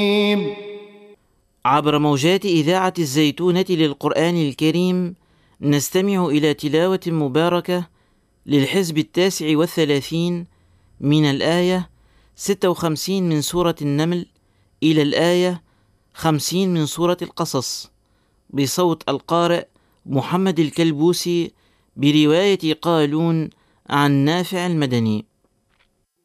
عبر موجات إذاعة الزيتونة للقرآن الكريم نستمع إلى تلاوة مباركة للحزب 39 من الآية 56 من سورة النمل إلى الآية 50 من سورة القصص، بصوت القارئ محمد الكلبوسي، برواية قالون عن نافع المدني.